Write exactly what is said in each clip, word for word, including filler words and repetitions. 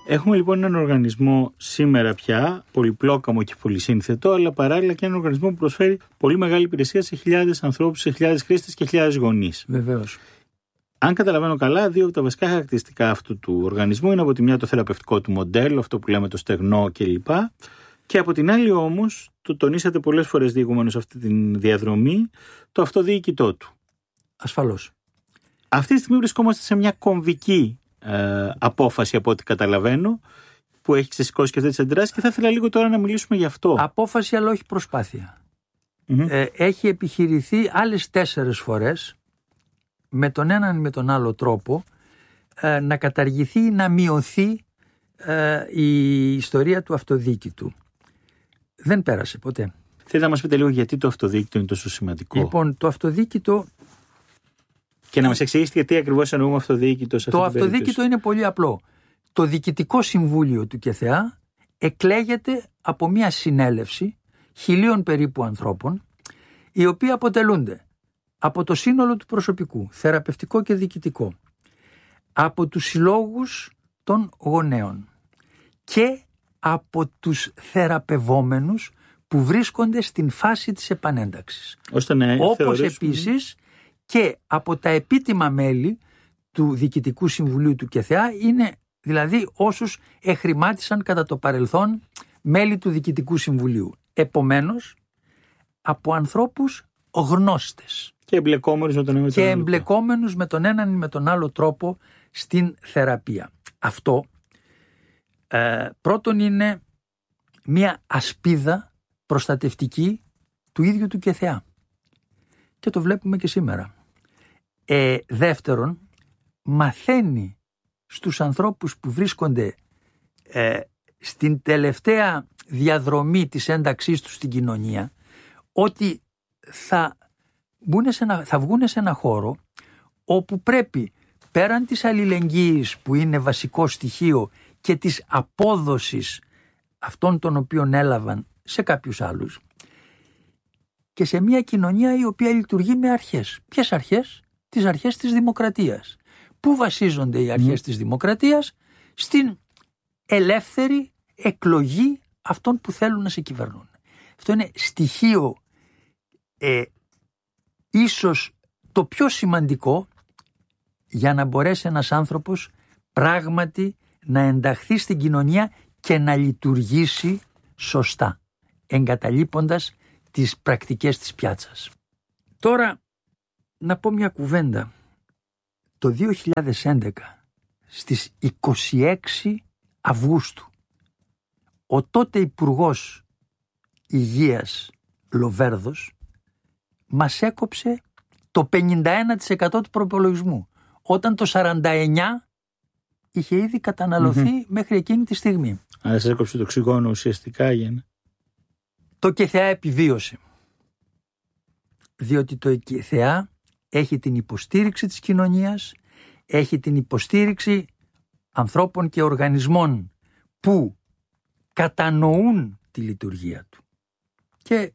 Έχουμε λοιπόν έναν οργανισμό σήμερα πια, πολυπλόκαμο και πολυσύνθετο, αλλά παράλληλα και έναν οργανισμό που προσφέρει πολύ μεγάλη υπηρεσία σε χιλιάδες ανθρώπους, σε χιλιάδες χρήστες και χιλιάδες γονείς. Βεβαίως. Αν καταλαβαίνω καλά, δύο από τα βασικά χαρακτηριστικά αυτού του οργανισμού είναι από τη μια το θεραπευτικό του μοντέλο, αυτό που λέμε το στεγνό κλπ. Και από την άλλη όμως, το τονίσατε πολλές φορές διηγούμενο σε αυτή τη διαδρομή, το αυτοδιοικητό του. Ασφαλώς. Αυτή τη στιγμή βρισκόμαστε σε μια κομβική ε, απόφαση από ό,τι καταλαβαίνω, που έχει ξεσηκώσει και αυτές τις αντιδράσεις και θα ήθελα λίγο τώρα να μιλήσουμε γι' αυτό. Απόφαση αλλά όχι προσπάθεια. Mm-hmm. Ε, έχει επιχειρηθεί άλλες τέσσερες φορές με τον έναν ή με τον άλλο τρόπο ε, να καταργηθεί ή να μειωθεί ε, η ιστορία του αυτοδιοίκητου. Δεν πέρασε ποτέ. Θέλετε να μας πείτε λίγο γιατί το αυτοδιοίκητο είναι τόσο σημαντικό? Λοιπόν, το αυτοδιοίκητο... Και να μας εξηγήσετε γιατί ακριβώς εννοούμε αυτοδιοίκητο σε αυτή Το την περίπτωση. αυτοδιοίκητο είναι πολύ απλό. Το Διοικητικό Συμβούλιο του ΚΕΘΕΑ εκλέγεται από μια συνέλευση χιλίων περίπου ανθρώπων, οι οποίοι αποτελούνται από το σύνολο του προσωπικού, θεραπευτικό και διοικητικό, από τους συλλόγους των γονέων και από τους θεραπευόμενους που βρίσκονται στην φάση της επανένταξης. Ώστε να Όπως θεωρήσουμε... επίσης και από τα επίτιμα μέλη του Διοικητικού Συμβουλίου του ΚΕΘΕΑ, είναι δηλαδή όσους εχρημάτισαν κατά το παρελθόν μέλη του Διοικητικού Συμβουλίου. Επομένως, από ανθρώπους γνώστες και εμπλεκόμενους με τον ένα, και εμπλεκόμενους με τον έναν ή με τον άλλο τρόπο στην θεραπεία. Αυτό ε, πρώτον είναι μια ασπίδα προστατευτική του ίδιου του ΚΕΘΕΑ και το βλέπουμε και σήμερα. Ε, δεύτερον, μαθαίνει στους ανθρώπους που βρίσκονται ε, στην τελευταία διαδρομή της ένταξής τους στην κοινωνία ότι θα, σε ένα, θα βγουν σε ένα χώρο όπου πρέπει πέραν της αλληλεγγύης που είναι βασικό στοιχείο και της απόδοσης αυτών των οποίων έλαβαν σε κάποιους άλλους και σε μια κοινωνία η οποία λειτουργεί με αρχές. Ποιες αρχές? Τις αρχές της δημοκρατίας. Πού βασίζονται οι αρχές mm. της δημοκρατίας? Στην ελεύθερη εκλογή αυτών που θέλουν να σε κυβερνούν. Αυτό είναι στοιχείο ε, ίσως το πιο σημαντικό για να μπορέσει ένας άνθρωπος πράγματι να ενταχθεί στην κοινωνία και να λειτουργήσει σωστά, εγκαταλείποντας τις πρακτικές της πιάτσας. Τώρα να πω μια κουβέντα. Το δύο χιλιάδες έντεκα στις είκοσι έξι Αυγούστου ο τότε Υπουργός Υγείας Λοβέρδος μας έκοψε το πενήντα ένα τοις εκατό του προϋπολογισμού, όταν το σαράντα εννιά τοις εκατό είχε ήδη καταναλωθεί mm-hmm. μέχρι εκείνη τη στιγμή. Άρα σας έκοψε το οξυγόνο ουσιαστικά για να... Το ΚΕΘΕΑ επιβίωσε, διότι το ΚΕΘΕΑ έχει την υποστήριξη της κοινωνίας, έχει την υποστήριξη ανθρώπων και οργανισμών που κατανοούν τη λειτουργία του. Και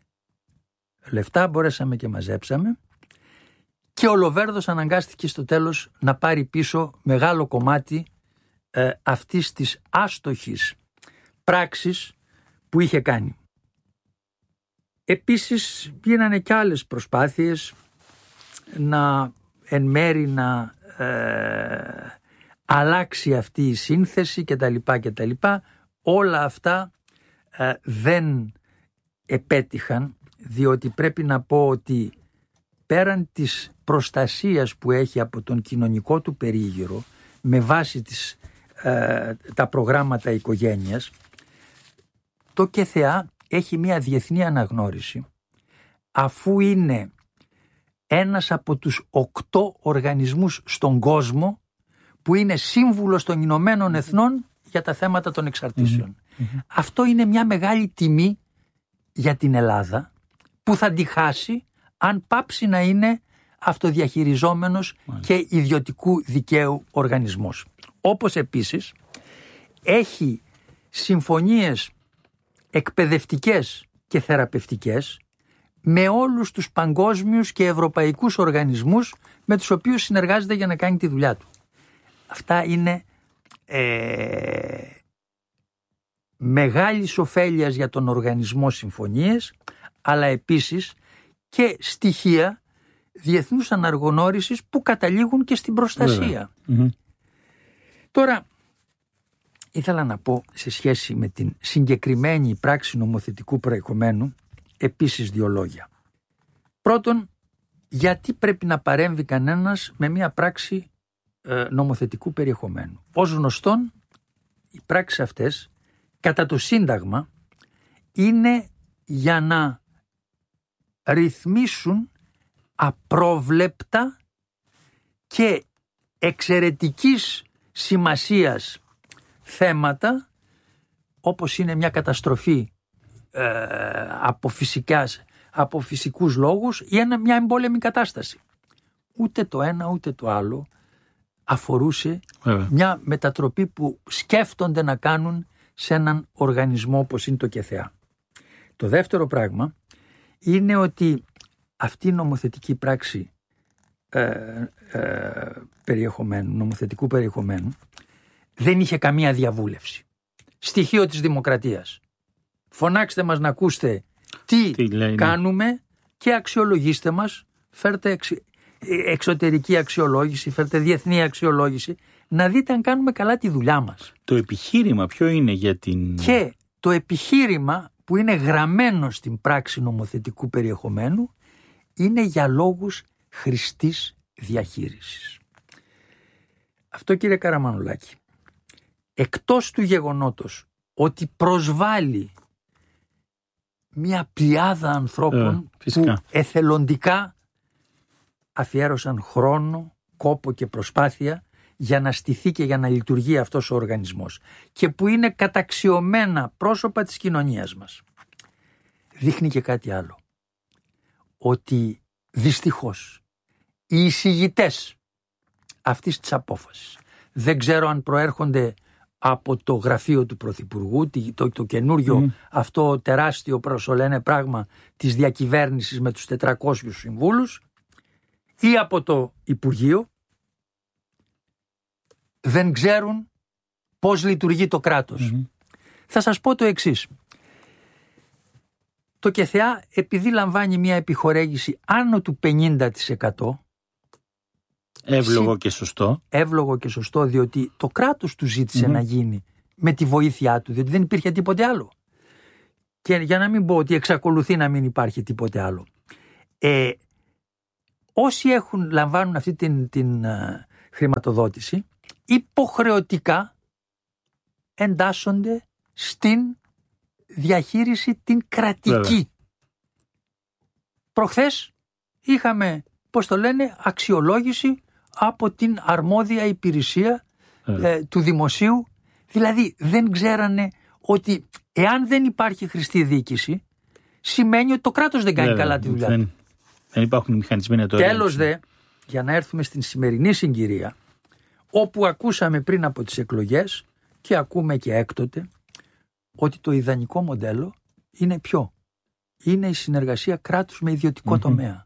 λεφτά μπορέσαμε και μαζέψαμε και ο Λοβέρδος αναγκάστηκε στο τέλος να πάρει πίσω μεγάλο κομμάτι ε, αυτής της άστοχης πράξης που είχε κάνει. Επίσης γίνανε και άλλες προσπάθειες να εν μέρη να ε, αλλάξει αυτή η σύνθεση κτλ. κτλ. Όλα αυτά ε, δεν επέτυχαν, διότι πρέπει να πω ότι πέραν της προστασίας που έχει από τον κοινωνικό του περίγυρο με βάση τις, ε, τα προγράμματα οικογένειας, το ΚΕΘΕΑ έχει μια διεθνή αναγνώριση, αφού είναι ένας από τους οκτώ οργανισμούς στον κόσμο που είναι σύμβουλος των Ηνωμένων Εθνών για τα θέματα των εξαρτήσεων. Mm-hmm. Αυτό είναι μια μεγάλη τιμή για την Ελλάδα που θα τη χάσει αν πάψει να είναι αυτοδιαχειριζόμενος mm-hmm. και ιδιωτικού δικαίου οργανισμός. Όπως επίσης έχει συμφωνίες εκπαιδευτικές και θεραπευτικές με όλους τους παγκόσμιους και ευρωπαϊκούς οργανισμούς με τους οποίους συνεργάζεται για να κάνει τη δουλειά του. Αυτά είναι ε, μεγάλης ωφέλειας για τον οργανισμό συμφωνίες, αλλά επίσης και στοιχεία διεθνούς αναγνώρισης που καταλήγουν και στην προστασία. Mm-hmm. Τώρα, ήθελα να πω σε σχέση με την συγκεκριμένη πράξη νομοθετικού περιεχομένου επίσης δύο λόγια. Πρώτον, γιατί πρέπει να παρέμβει κανένας με μια πράξη ε, νομοθετικού περιεχομένου. Ως γνωστόν, οι πράξεις αυτές κατά το Σύνταγμα είναι για να ρυθμίσουν απρόβλεπτα και εξαιρετικής σημασίας θέματα, όπως είναι μια καταστροφή ε, από, φυσικάς, από φυσικούς λόγους ή ένα, μια εμπόλεμη κατάσταση. Ούτε το ένα ούτε το άλλο αφορούσε Βέβαια. μια μετατροπή που σκέφτονται να κάνουν σε έναν οργανισμό όπως είναι το ΚΕΘΕΑ. Το δεύτερο πράγμα είναι ότι αυτή η νομοθετική πράξη ε, ε, περιεχομένου, νομοθετικού περιεχομένου δεν είχε καμία διαβούλευση. Στοιχείο της δημοκρατίας. Φωνάξτε μας να ακούστε τι, τι κάνουμε και αξιολογήστε μας, φέρτε εξ, εξωτερική αξιολόγηση, φέρτε διεθνή αξιολόγηση, να δείτε αν κάνουμε καλά τη δουλειά μας. Το επιχείρημα ποιο είναι για την... Και το επιχείρημα που είναι γραμμένο στην πράξη νομοθετικού περιεχομένου είναι για λόγους χρηστής διαχείρισης. Αυτό, κύριε Καραμανουλάκη, εκτός του γεγονότος ότι προσβάλλει μια πλειάδα ανθρώπων ε, που εθελοντικά αφιέρωσαν χρόνο, κόπο και προσπάθεια για να στηθεί και για να λειτουργεί αυτός ο οργανισμός και που είναι καταξιωμένα πρόσωπα της κοινωνίας μας. Δείχνει και κάτι άλλο. Ότι δυστυχώς οι εισηγητές αυτής της απόφασης, δεν ξέρω αν προέρχονται από το γραφείο του Πρωθυπουργού, το, το καινούριο mm. αυτό τεράστιο προσολένε πράγμα της διακυβέρνησης με τους τετρακόσιους συμβούλους, ή από το Υπουργείο, δεν ξέρουν πώς λειτουργεί το κράτος. Mm-hmm. Θα σας πω το εξής. Το ΚΕΘΕΑ, επειδή λαμβάνει μια επιχορήγηση άνω του πενήντα τοις εκατό, εύλογο και σωστό. Εύλογο και σωστό, διότι το κράτος του ζήτησε mm-hmm. να γίνει με τη βοήθειά του, διότι δεν υπήρχε τίποτε άλλο. Και για να μην πω ότι εξακολουθεί να μην υπάρχει τίποτε άλλο. Ε, όσοι έχουν, λαμβάνουν αυτή την, την uh, χρηματοδότηση, υποχρεωτικά εντάσσονται στην διαχείριση την κρατική. Βέβαια. Προχθές είχαμε, πώς το λένε, αξιολόγηση από την αρμόδια υπηρεσία ε, του δημοσίου. Δηλαδή δεν ξέρανε ότι εάν δεν υπάρχει χρηστή διοίκηση, σημαίνει ότι το κράτος δεν κάνει Βέβαια. καλά τη δουλειά δεν, του. Δεν υπάρχουν μηχανισμοί να το Τέλος δε, για να έρθουμε στην σημερινή συγκυρία, όπου ακούσαμε πριν από τις εκλογές και ακούμε και έκτοτε, ότι το ιδανικό μοντέλο είναι ποιο? Είναι η συνεργασία κράτους με ιδιωτικό mm-hmm. τομέα.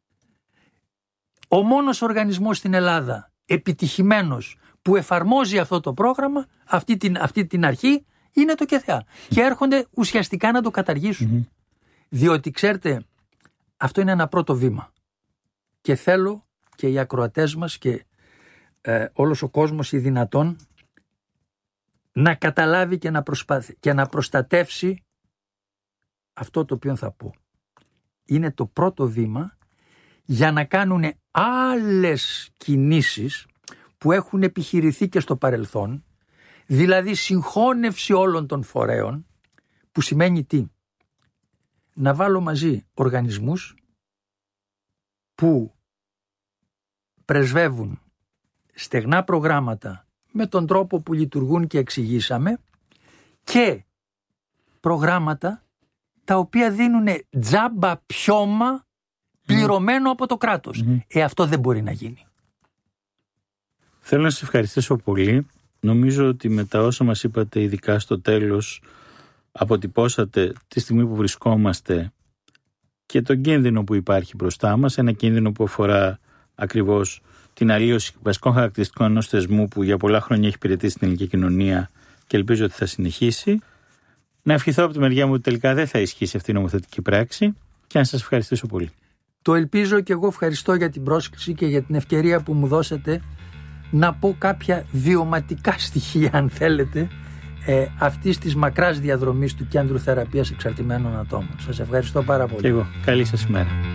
Ο μόνος οργανισμός στην Ελλάδα επιτυχημένος που εφαρμόζει αυτό το πρόγραμμα, αυτή την, αυτή την αρχή, είναι το ΚΕΘΕΑ. Και έρχονται ουσιαστικά να το καταργήσουν. Mm-hmm. Διότι ξέρετε, αυτό είναι ένα πρώτο βήμα. Και θέλω και οι ακροατές μας και ε, όλος ο κόσμος οι δυνατόν να καταλάβει και να, προσπάθει, και να προστατεύσει αυτό το οποίο θα πω. Είναι το πρώτο βήμα για να κάνουν άλλες κινήσεις που έχουν επιχειρηθεί και στο παρελθόν, δηλαδή συγχώνευση όλων των φορέων, που σημαίνει τι? Να βάλω μαζί οργανισμούς που πρεσβεύουν στεγνά προγράμματα με τον τρόπο που λειτουργούν και εξηγήσαμε, και προγράμματα τα οποία δίνουν τζάμπα πιώμα πληρωμένο mm. από το κράτος. Mm-hmm. Ε, αυτό δεν μπορεί να γίνει. Θέλω να σας ευχαριστήσω πολύ. Νομίζω ότι με τα όσα μας είπατε, ειδικά στο τέλος, αποτυπώσατε τη στιγμή που βρισκόμαστε και τον κίνδυνο που υπάρχει μπροστά μας, ένα κίνδυνο που αφορά ακριβώς την αλλίωση βασικών χαρακτηριστικών ενός θεσμού που για πολλά χρόνια έχει υπηρετήσει την ελληνική κοινωνία και ελπίζω ότι θα συνεχίσει. Να ευχηθώ από τη μεριά μου ότι τελικά δεν θα ισχύσει αυτή η νομοθετική πράξη και να σας ευχαριστήσω πολύ. Το ελπίζω και εγώ ευχαριστώ για την πρόσκληση και για την ευκαιρία που μου δώσετε να πω κάποια βιωματικά στοιχεία, αν θέλετε, ε, αυτής της μακράς διαδρομής του κέντρου θεραπείας εξαρτημένων ατόμων. Σας ευχαριστώ πάρα πολύ. Και εγώ. Καλή σας ημέρα.